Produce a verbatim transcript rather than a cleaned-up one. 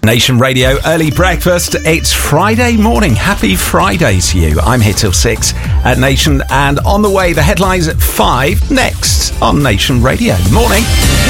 Nation Radio Early Breakfast. It's Friday morning. Happy Friday to you. I'm here till six at Nation, and on the way, the headlines at five next on Nation Radio. Morning.